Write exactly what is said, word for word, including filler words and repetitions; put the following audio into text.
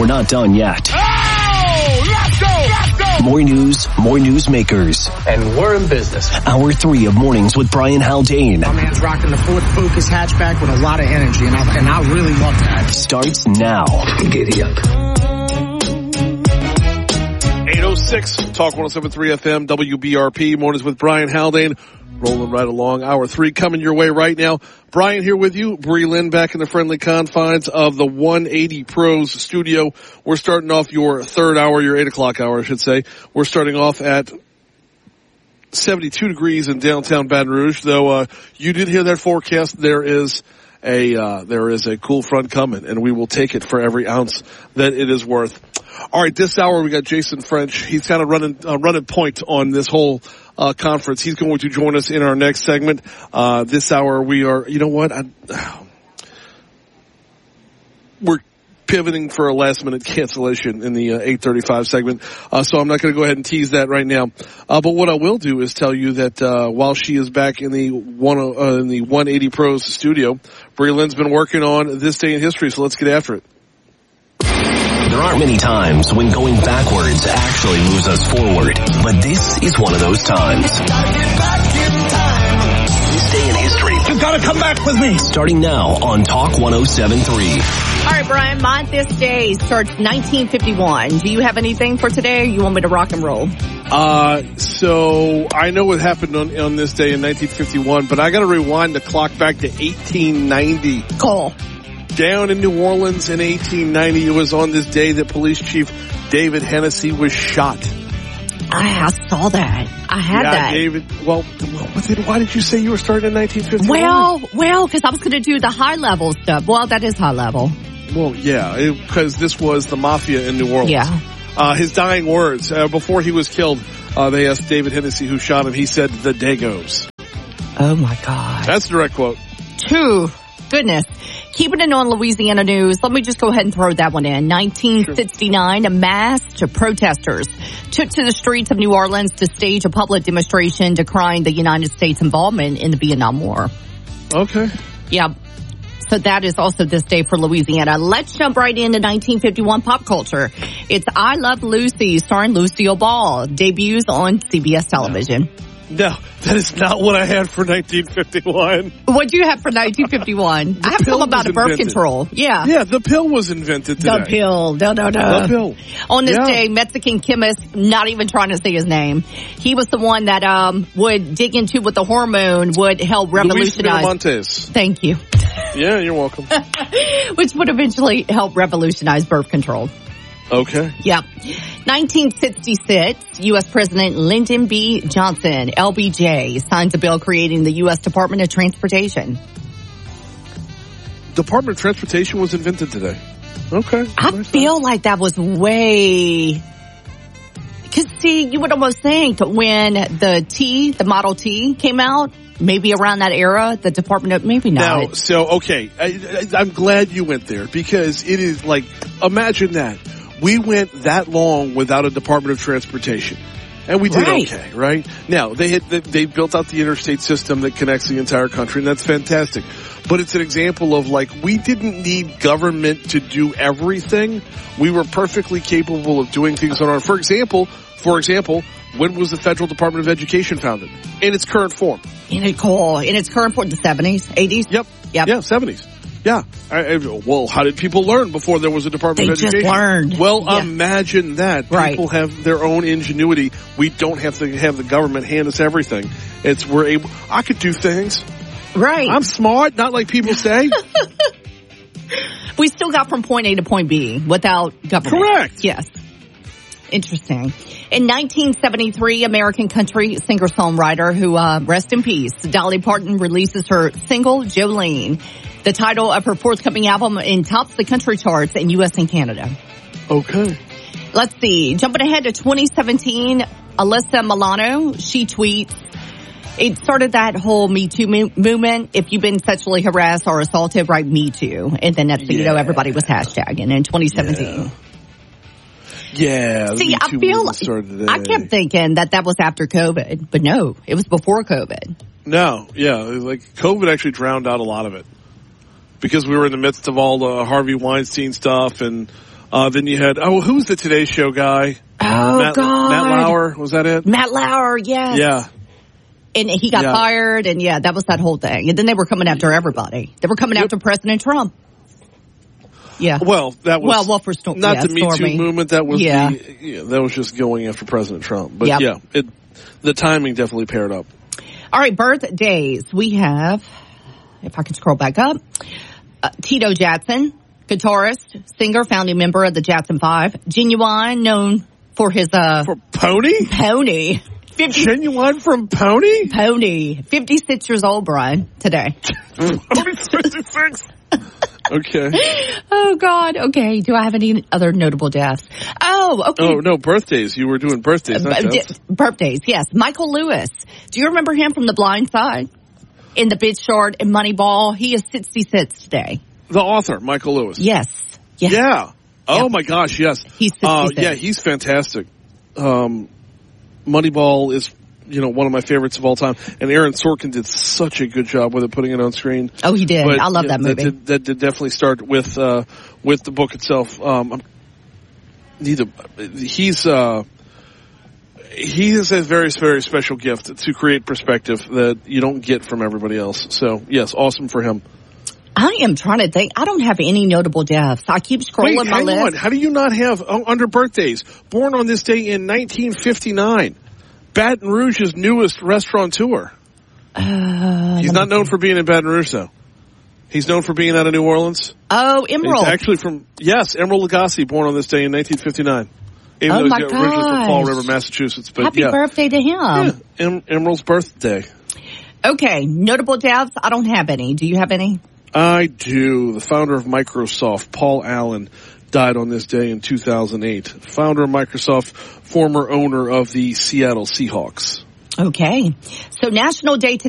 We're not done yet. Oh, let's go, let's go. More news, more newsmakers. And we're in business. Hour three of Mornings with Brian Haldane. My man's rocking the Ford Focus hatchback with a lot of energy, and I, and I really love that. Starts now. Giddy up. eight oh six, Talk one oh seven point three F M, W B R P. Mornings with Brian Haldane. Rolling right along. Hour three coming your way right now. Brian here with you. Bree Lynn back in the friendly confines of the one eighty Pros studio. We're starting off your third hour, your eight o'clock hour, I should say. We're starting off at seventy-two degrees in downtown Baton Rouge, though uh, you did hear that forecast. There is a uh, there is a cool front coming, and we will take it for every ounce that it is worth. All right, this hour we got Jason French. He's kind of running uh, running point on this whole uh, conference. He's going to join us in our next segment. Uh, this hour we are, you know what? I, we're pivoting for a last minute cancellation in the uh, eight thirty-five segment, uh, so I'm not going to go ahead and tease that right now. Uh, but what I will do is tell you that uh, while she is back in the one uh, in the one eighty Pros studio, Bree Lynn's been working on this day in history. So let's get after it. There aren't many times when going backwards actually moves us forward, but this is one of those times. This day in history. You gotta come back with me. Starting now on Talk one oh seven point three. All right, Brian, my this day starts nineteen fifty-one. Do you have anything for today, or you want me to rock and roll? Uh, so I know what happened on, on this day in nineteen fifty-one, but I got to rewind the clock back to eighteen ninety. Cool. Down in New Orleans in eighteen ninety, it was on this day that Police Chief David Hennessy was shot. I saw that. I had yeah, that. David. Well, why did you say you were starting in nineteen fifty-one? Well, well, because I was going to do the high level stuff. Well, that is high level. Well, yeah, because this was the mafia in New Orleans. Yeah. Uh, his dying words, uh, before he was killed, uh, they asked David Hennessy who shot him. He said, "The Dagos." Oh, my God. That's a direct quote. Two. Goodness. Keeping it on Louisiana news, let me just go ahead and throw that one in. nineteen sixty-nine, a mass of protesters took to the streets of New Orleans to stage a public demonstration decrying the United States' involvement in the Vietnam War. Okay. Yeah. So that is also this day for Louisiana. Let's jump right into nineteen fifty-one pop culture. It's I Love Lucy, starring Lucille Ball. Debuts on C B S television. No, that is not what I had for nineteen fifty-one. What do you have for nineteen fifty-one? I have something about a birth control. Yeah. Yeah, the pill was invented today. The pill. No, no, no. The pill. On this yeah. day, Mexican chemist, not even trying to say his name, he was the one that um would dig into what the hormone would help revolutionize. Luis Miramontes. Thank you. Yeah, you're welcome. Which would eventually help revolutionize birth control. Okay. Yep. nineteen sixty-six, U S. President Lyndon B. Johnson, L B J, signs a bill creating the U S. Department of Transportation. Department of Transportation was invented today. Okay. I nice feel sense. like that was way... Because, see, you would almost think when the T, the Model T came out, maybe around that era, the Department of... Maybe not. Now, so, okay, I, I, I'm glad you went there because it is like, imagine that. We went that long without a Department of Transportation. And we did right. okay, right? Now, they had, they built out the interstate system that connects the entire country, and that's fantastic. But it's an example of, like, we didn't need government to do everything. We were perfectly capable of doing things on our own. For example, for example, when was the Federal Department of Education founded? In its current form. In its core, in its current form, the seventies, eighties? Yep. Yep. Yeah, seventies. Yeah. I, I, well, how did people learn before there was a Department they of Education? They just learned. Well, yeah. imagine that. Right. People have their own ingenuity. We don't have to have the government hand us everything. It's we're able. I could do things. Right. I'm smart, not like people say. We still got from point A to point B without government. Correct. Yes. Interesting. In nineteen seventy-three, American country singer-songwriter who, uh, rest in peace, Dolly Parton releases her single, Jolene. The title of her forthcoming album and tops the country charts in U S and Canada. Okay. Let's see. Jumping ahead to twenty seventeen, Alyssa Milano, she tweets, it started that whole Me Too mo- movement. If you've been sexually harassed or assaulted, write Me Too. And then next thing you know, everybody was hashtagging in twenty seventeen. Yeah. yeah see, I feel, I kept thinking that that was after COVID, but no, it was before COVID. No, yeah. Like, COVID actually drowned out a lot of it. Because we were in the midst of all the Harvey Weinstein stuff and Uh, then you had, oh, who was the Today Show guy? Oh, Matt, God. Matt Lauer, was that it? Matt Lauer, yes. Yeah. And he got Yeah. fired, and yeah, that was that whole thing. And then they were coming after everybody. They were coming Yep. after President Trump. Yeah. Well, that was Well, well, for Sto- not yeah, the Me Stormy. Too movement. That was Yeah. the, yeah, that was just going after President Trump. But Yep. yeah, it, the timing definitely paired up. All right, birthdays. We have, if I can scroll back up, uh, Tito Jackson, guitarist, singer, founding member of the Jackson Five. Genuine, known for his uh, For Pony? pony. fifty Genuine from Pony? Pony. fifty-six years old, Brian, today. Pony fifty-six. Okay. Oh, God. Okay. Do I have any other notable deaths? Oh, okay. Oh, no, birthdays. You were doing birthdays, not Uh, deaths. d- birthdays, yes. Michael Lewis. Do you remember him from The Blind Side? In The Big Short and Moneyball? He is sixty-six today. The author, Michael Lewis. Yes. Yes. Yeah. Oh, Yep. my gosh, yes. He's Uh, sixty-six. yeah, he's fantastic. Um, Moneyball is, you know, one of my favorites of all time. And Aaron Sorkin did such a good job with it, putting it on screen. Oh, he did. But, I love yeah, that movie. Did, that did definitely start with uh, with the book itself. Um, I'm, neither he's uh, he has a very very special gift to create perspective that you don't get from everybody else. So yes, awesome for him. I am trying to think. I don't have any notable deaths. I keep scrolling Wait, my hang list. on. How do you not have oh, under birthdays? Born on this day in nineteen fifty-nine, Baton Rouge's newest restaurateur. Uh, He's not known for being in Baton Rouge, though. He's known for being out of New Orleans. oh, Emerald. He's actually from, yes, Emerald Lagasse, born on this day in nineteen fifty-nine. Even Oh, though he's my originally from Fall gosh. River, Massachusetts. But Happy yeah. birthday to him. Yeah, em- Emerald's birthday. Okay, notable deaths. I don't have any. Do you have any? I do. The founder of Microsoft, Paul Allen, died on this day in two thousand eight. Founder of Microsoft, former owner of the Seattle Seahawks. Okay. So National Day today.